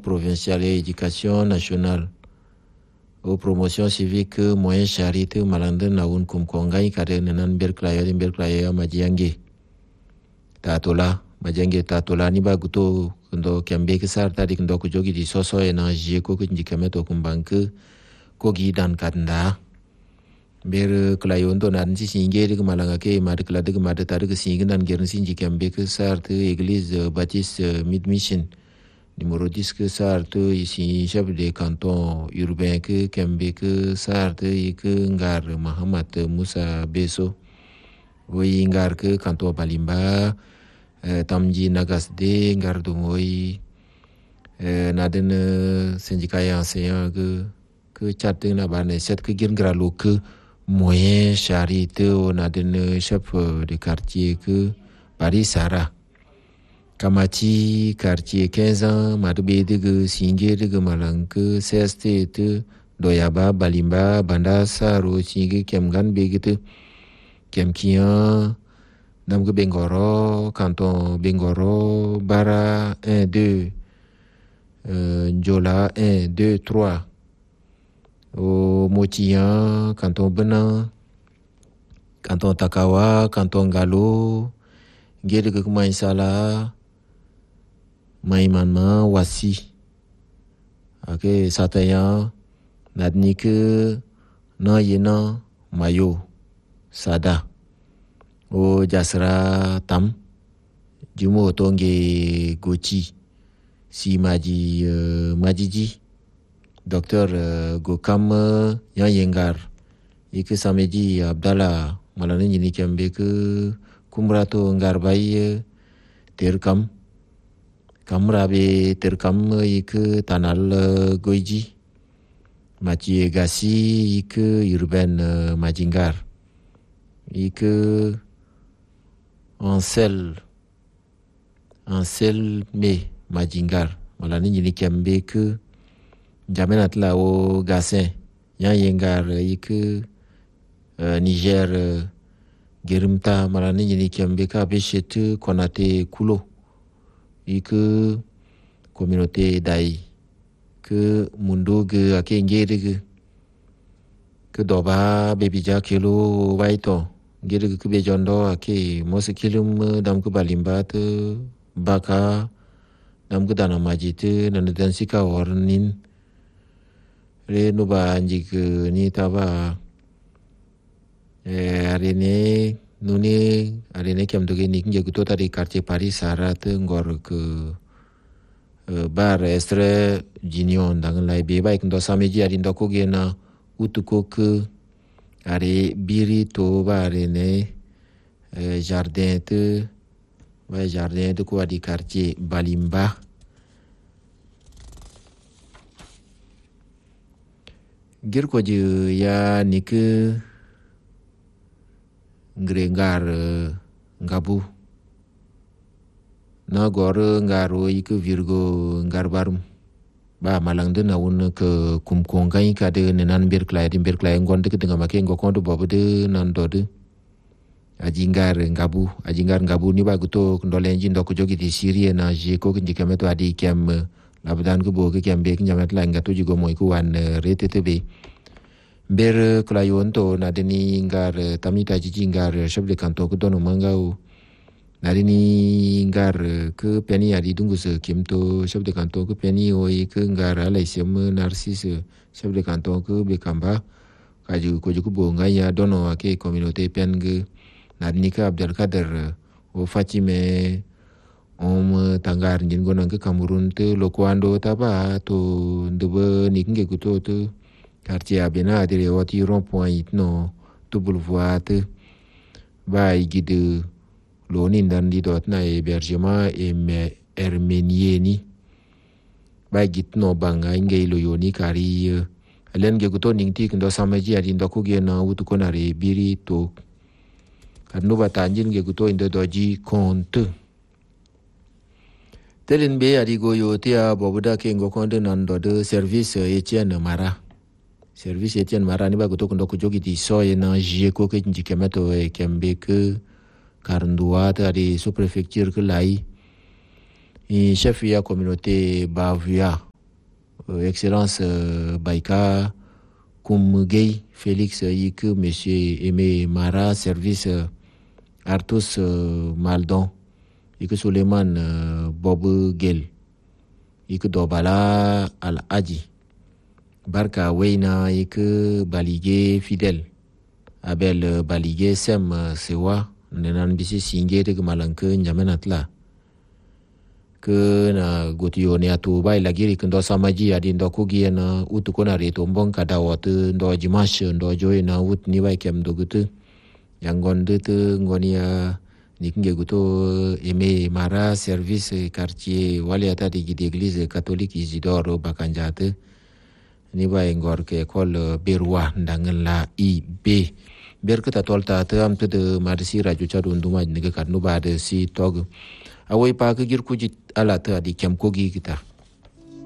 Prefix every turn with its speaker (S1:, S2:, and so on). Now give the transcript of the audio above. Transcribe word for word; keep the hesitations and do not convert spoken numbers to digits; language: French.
S1: provinciale et éducation nationale o promotion civique moyen charité malande na un kum kongai kare nan berklayo din berklayo majiange tatola majiange tatola ni ba guto ndo kembe ke sarta dik ndo ko jogi di soso e na je ko ko njikameto kumbanke ko gi dan kanda ber klayo ndo nan si singe dik malanga ke mad kla dik mad tar ke singe nan gerin sinji kembe ke sarta église baptiste mid mission numéro dix que sarte ici chef de canton urbain que kembe que sarte et que ngar Mahamad Moussa Besso oui ngar que canton Balimba eh, tamji nagas de ngar do moi eh, naden syndicat enseignant que que chatte na bane set que gir ngralo que moyen charité on naden chef de quartier que Paris Sara Kamati quartier quinze ans madbe de singe de malanke C S T te doyaba balimba banda saro singe kemgan begete kemkian damge bengoro canton bengoro bara un deux euh, njola un deux trois au motian canton benin canton takawa canton galo ngede ke kuma insala Maïmanma wasi ake sataya nadnike na yena mayo sada o jasra tam jumo tonge gochi si maji uh, majiji docteur uh, gokam uh, yang yengar ike sameji abdallah malane nyini kembe ke kumrato ngarbai uh, terkam kamrabe terkam ik tanal goiji machi gasi ik urbain majingar ik ansel ansel me majingar malani nyini kembe ke jamenat la o gasin yan yengar ik uh, Niger uh, gerimta malani nyini kembe ka beshet konate kulo et que communauté d'Aï, que mundo ge ake ngere ge que doba bebija kilo waito ngere ge be jondo ake mose kilum dam ko balimbat baka dam ko dana majite nan dan sika warnin re no ba njik ni taba eh arene nuni arene kem doge nik nge guto tari quartier Paris Sarat ngor ke uh, bar estre jinion dang lai be baik ndo sameji ari ndo ko gena utuko ke are biri to bare ne uh, jardin te ba jardin de ko di quartier Balimba gir ko je ya nik ngrengar ngabu na gor ngaro ik virgo ngar barum ba malang de na un ke kum kongai ka de nan ber klay de ber klay ngon de ke ngama ke ngokondo bobu de nan do de aji ngar ngabu aji ngar ngabu ni ba guto ndole nji ndoko jogi di sirie na je ko nji kameto adi kem labdan ko bo ke kem be njamet la ngato jigo moy ko wan rete te be ber klayon to na deni ngar tamita jiji ngar chef de canton ko dono mangao na deni ngar ke peni ari dungu se kimto chef de canton ko peni o ke ngar ala sem narcisse chef de canton ko be kamba kaju ko juko bo ngaya dono ake communauté peng na deni ka abdelkader o fatime om tangar njin gonan ke cameroun te lokwando taba to ndebe nikinge kuto to quartier abena de wati rond point no double voie ba igide lonin dan di dot na hébergement et hermenieni ba git no banga ingay lo yoni kari alen ge guto ningti ndo samaji adi ndo ko ge na wutu ko na re biri to kadno batanjin ge guto ndo doji compte telen be adi go yo tia bobuda ke ngo konde nan do de service Etienne Mara service Etienne Mara ni ba guto ndo ko jogi di so na je ko ke njikemeto e kembe ke karndua ta di sous préfecture ke lai i chef ya communauté bavia euh, Excellence euh, Baïka Koumgei Félix Yike, Monsieur Aimé Mara, service euh, Artus euh, Maldon, Yike Suleiman euh, Bob Gel, Yike Dobala Al Aji, Barka Weina Yike Balige Fidèle, Abel euh, Balige Sem euh, Sewa, Nenan Bisi Singe de Malanke Njamenatla. Ke na gotio ne atu bai lagiri kendo samaji adi ndo kugi na utu kona reto mbong kada watu ndo jimash ndo joy na ut ni bai kem do gutu yang gonde te ngonia nikinge guto Aimé Mara service quartier wali ata di église catholique Isidore Bakanjate ni bai ngor ke école Berwa ndangen la I B ber kata tolta te am te de marsi radio chadu nduma nige kadnu ba de si tog awai pa ke gir kujit ala ta di kem kogi kita